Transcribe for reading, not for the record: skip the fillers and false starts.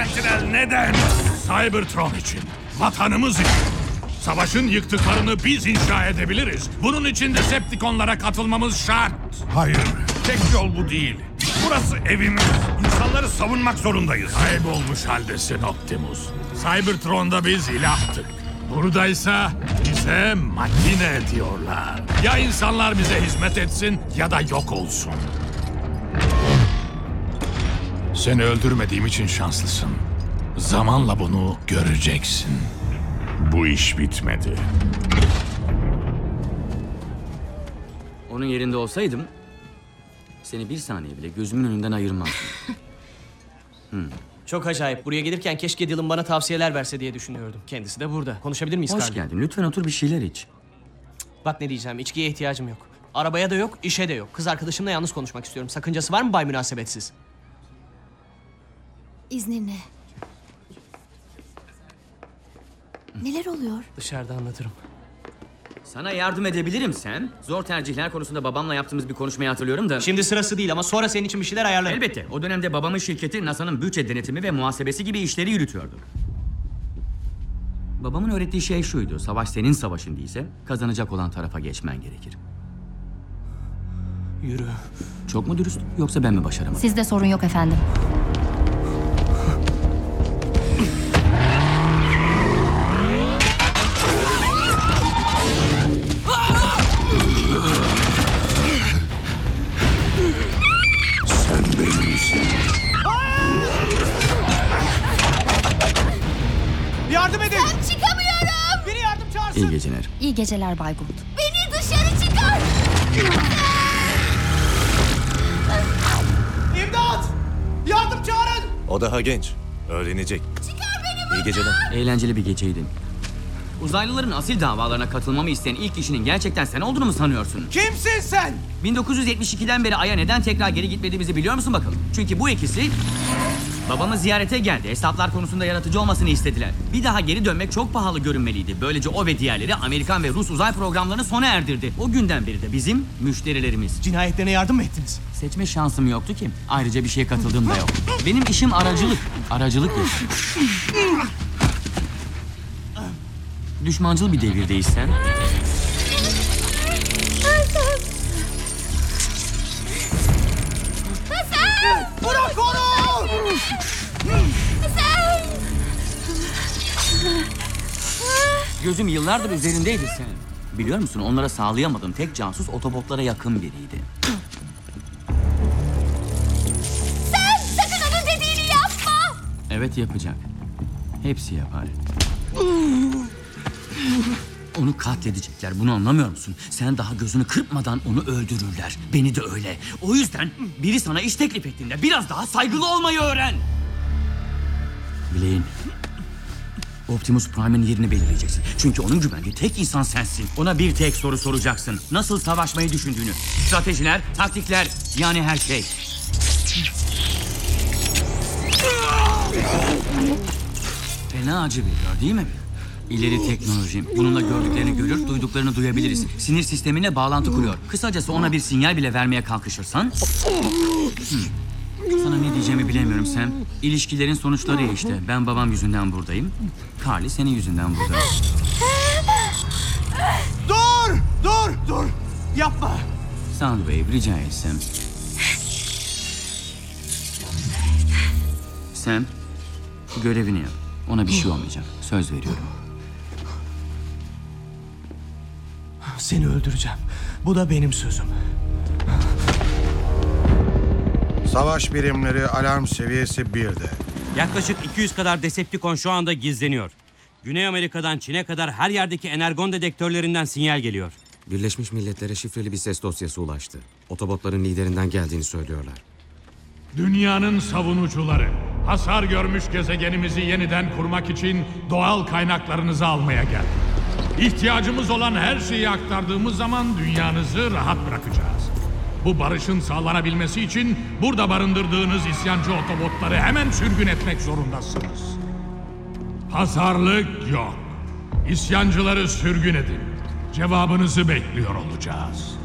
Sentinel neden? Cybertron için. Vatanımız için. Savaşın yıktıklarını biz inşa edebiliriz. Bunun için Decepticonlara katılmamız şart. Hayır, tek yol bu değil. Burası evimiz. İnsanları savunmak zorundayız. Kaybolmuş haldesin Optimus. Cybertron'da biz ilahtık. Buradaysa bize makine diyorlar. Ya insanlar bize hizmet etsin ya da yok olsun. Seni öldürmediğim için şanslısın. Zamanla bunu göreceksin. Bu iş bitmedi. Onun yerinde olsaydım seni bir saniye bile gözümün önünden ayırmazdım. Çok acayip. Buraya gelirken keşke Dylan bana tavsiyeler verse diye düşünüyordum. Kendisi de burada. Konuşabilir miyiz Hoş Carly? geldin. Lütfen otur, bir şeyler iç. Bak ne diyeceğim. İçkiye ihtiyacım yok. Arabaya da yok, işe de yok. Kız arkadaşımla yalnız konuşmak istiyorum. Sakıncası var mı Bay Münasebetsiz? İzninle. Neler oluyor? Dışarıda anlatırım. Sana yardım edebilirim Sam. Zor tercihler konusunda babamla yaptığımız bir konuşmayı hatırlıyorum da... Şimdi sırası değil ama sonra senin için bir şeyler ayarlarım. Elbette. O dönemde babamın şirketi NASA'nın bütçe denetimi ve muhasebesi gibi işleri yürütüyordu. Babamın öğrettiği şey şuydu. Savaş senin savaşın değilse kazanacak olan tarafa geçmen gerekir. Yürü. Çok mu dürüst yoksa ben mi başaramadım? Sizde sorun yok efendim. Sen benimsin. Yardım edin! Çıkamıyorum. Biri yardım çağırsın! İyi geceler. İyi geceler Bay Gould. Beni dışarı çıkar! İmdat! Yardım çağırın! O daha genç. Öğrenecek. İyi geceler. Eğlenceli bir geceydi. Uzaylıların asil davalarına katılmamı isteyen ilk kişinin gerçekten sen olduğunu mu sanıyorsun? Kimsin sen? 1972'den beri Ay'a neden tekrar geri gitmediğimizi biliyor musun bakalım? Çünkü bu ikisi babamı ziyarete geldi. Hesaplar konusunda yaratıcı olmasını istediler. Bir daha geri dönmek çok pahalı görünmeliydi. Böylece o ve diğerleri Amerikan ve Rus uzay programlarını sona erdirdi. O günden beri de bizim müşterilerimiz. Cinayetlerine yardım mı ettiniz? Seçme şansım yoktu ki. Ayrıca bir şeye katıldığım da yok. Benim işim aracılık. Aracılık yapıyorum. Düşmancıl bir devirdeyiz sen. Bırak onu! Gözüm yıllardır üzerindeydi sen. Biliyor musun, onlara sağlayamadığım tek casus otobotlara yakın biriydi. Sakın onun dediğini yapma! Evet, yapacak. Hepsi yapar. Onu katledecekler, bunu anlamıyor musun? Sen daha gözünü kırpmadan onu öldürürler. Beni de öyle. O yüzden biri sana iş teklif ettiğinde biraz daha saygılı olmayı öğren. Blaine, Optimus Prime'ın yerini belirleyeceksin. Çünkü onun güvendiği tek insan sensin. Ona bir tek soru soracaksın. Nasıl savaşmayı düşündüğünü. Stratejiler, taktikler, yani her şey. Fena acı veriyor değil mi? İleri teknoloji. Bununla gördüklerini görür, duyduklarını duyabiliriz. Sinir sistemine bağlantı kuruyor. Kısacası ona bir sinyal bile vermeye kalkışırsan... Sana ne diyeceğimi bilemiyorum Sam. İlişkilerin sonuçları ya işte. Ben babam yüzünden buradayım. Carly senin yüzünden burada. Dur! Dur! Dur! Yapma! Soundwave, rica etsem. Sam, görevini yap. Ona bir şey olmayacak. Söz veriyorum. Seni öldüreceğim. Bu da benim sözüm. Savaş birimleri alarm seviyesi 1'de. Yaklaşık 200 kadar Decepticon şu anda gizleniyor. Güney Amerika'dan Çin'e kadar her yerdeki energon dedektörlerinden sinyal geliyor. Birleşmiş Milletler'e şifreli bir ses dosyası ulaştı. Otobotların liderinden geldiğini söylüyorlar. Dünyanın savunucuları, hasar görmüş gezegenimizi yeniden kurmak için doğal kaynaklarınızı almaya geldik. İhtiyacımız olan her şeyi aktardığımız zaman dünyanızı rahat bırakacağız. Bu barışın sağlanabilmesi için burada barındırdığınız isyancı otobotları hemen sürgün etmek zorundasınız. Pazarlık yok. İsyancıları sürgün edin. Cevabınızı bekliyor olacağız.